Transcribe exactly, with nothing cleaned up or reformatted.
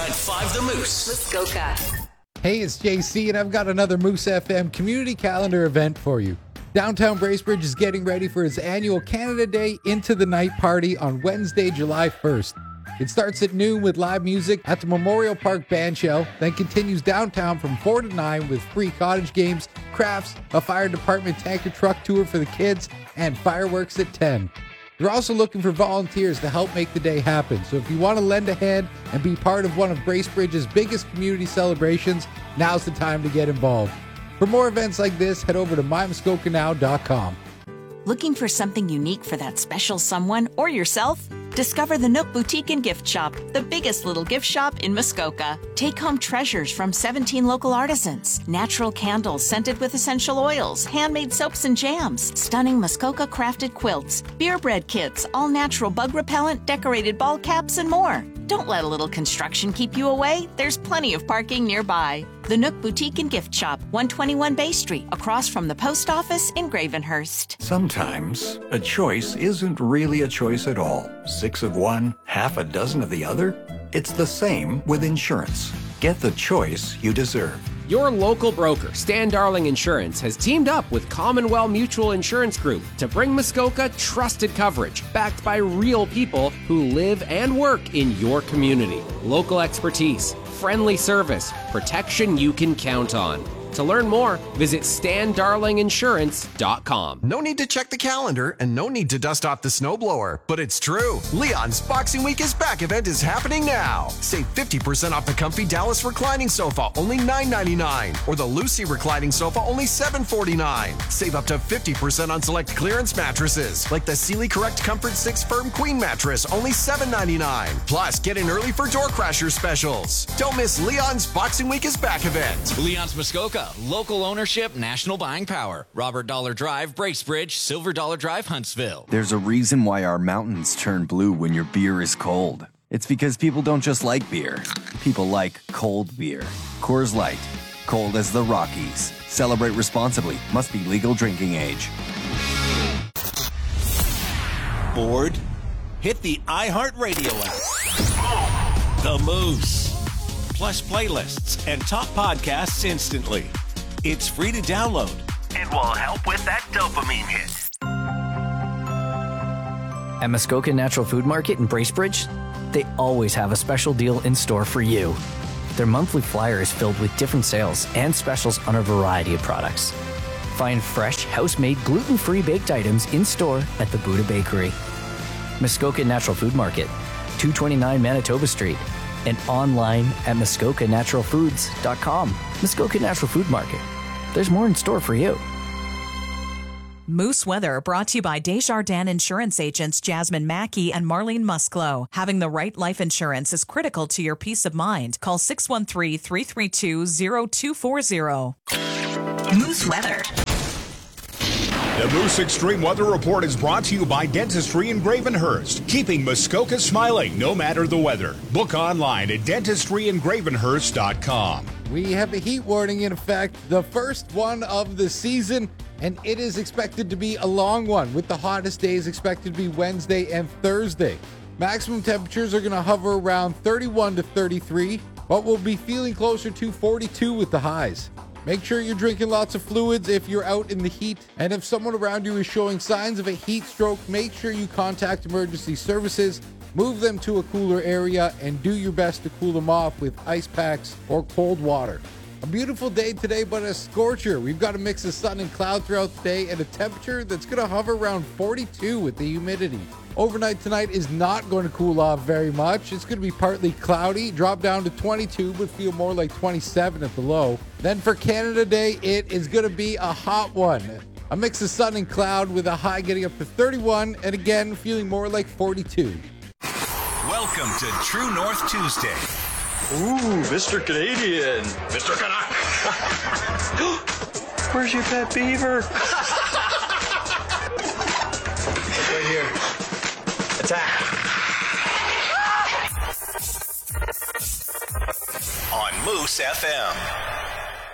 point five The Moose. Muskoka. Hey, it's J C, and I've got another Moose F M community calendar event for you. Downtown Bracebridge is getting ready for its annual Canada Day Into the Night party on Wednesday, July first. It starts at noon with live music at the Memorial Park Bandshell, then continues downtown from four to nine with free cottage games, crafts, a fire department tanker truck tour for the kids, and fireworks at ten. They're also looking for volunteers to help make the day happen, so if you want to lend a hand and be part of one of Bracebridge's biggest community celebrations, now's the time to get involved. For more events like this, head over to my muskoka now dot com. Looking for something unique for that special someone or yourself? Discover the Nook Boutique and Gift Shop, the biggest little gift shop in Muskoka. Take home treasures from seventeen local artisans, natural candles scented with essential oils, handmade soaps and jams, stunning Muskoka crafted quilts, beer bread kits, all natural bug repellent, decorated ball caps, and more. Don't let a little construction keep you away. There's plenty of parking nearby. The Nook Boutique and Gift Shop, one twenty-one Bay Street, across from the post office in Gravenhurst. Sometimes a choice isn't really a choice at all. Six of one, half a dozen of the other? It's the same with insurance. Get the choice you deserve. Your local broker, Stan Darling Insurance, has teamed up with Commonwealth Mutual Insurance Group to bring Muskoka trusted coverage backed by real people who live and work in your community. Local expertise, friendly service, protection you can count on. To learn more, visit stan darling insurance dot com. No need to check the calendar and no need to dust off the snowblower, but it's true. Leon's Boxing Week is Back event is happening now. Save fifty percent off the comfy Dallas reclining sofa, only nine ninety-nine, or the Lucy reclining sofa, only seven forty-nine. Save up to fifty percent on select clearance mattresses, like the Sealy Correct Comfort six Firm Queen mattress, only seven ninety-nine. Plus, get in early for door crasher specials. Don't miss Leon's Boxing Week is Back event. Leon's Muskoka. Local ownership, national buying power. Robert Dollar Drive, Bracebridge, Silver Dollar Drive, Huntsville. There's a reason why our mountains turn blue when your beer is cold. It's because people don't just like beer. People like cold beer. Coors Light. Cold as the Rockies. Celebrate responsibly. Must be legal drinking age. Bored? Hit the iHeartRadio app. The Moose. Plus playlists and top podcasts instantly. It's free to download and will help with that dopamine hit. At Muskoka Natural Food Market in Bracebridge, they always have a special deal in store for you. Their monthly flyer is filled with different sales and specials on a variety of products. Find fresh, house-made, gluten-free baked items in store at the Buddha Bakery. Muskoka Natural Food Market, two twenty-nine Manitoba Street, and online at muskoka natural foods dot com. Muskoka Natural Food Market. There's more in store for you. Moose Weather brought to you by Desjardins Insurance agents Jasmine Mackey and Marlene Musklo. Having the right life insurance is critical to your peace of mind. Call six one three, three three two, zero two four zero. Moose Weather. The Moose Extreme Weather Report is brought to you by Dentistry in Gravenhurst, keeping Muskoka smiling no matter the weather. Book online at dentistry in gravenhurst dot com. We have a heat warning in effect, the first one of the season, and it is expected to be a long one, with the hottest days expected to be Wednesday and Thursday. Maximum temperatures are going to hover around thirty-one to thirty-three, but we'll be feeling closer to forty-two with the highs. Make sure you're drinking lots of fluids if you're out in the heat. And if someone around you is showing signs of a heat stroke, make sure you contact emergency services, move them to a cooler area, and do your best to cool them off with ice packs or cold water. A beautiful day today, but a scorcher. We've got a mix of sun and cloud throughout the day and a temperature that's going to hover around forty-two with the humidity. Overnight tonight is not going to cool off very much. It's going to be partly cloudy, drop down to twenty-two, but feel more like twenty-seven at the low. Then for Canada Day, it is going to be a hot one. A mix of sun and cloud with a high getting up to thirty-one, and again, feeling more like forty-two. Welcome to True North Tuesday. Ooh, Mister Canadian. Mister Canuck. Where's your pet beaver? Right here. Attack. On Moose F M.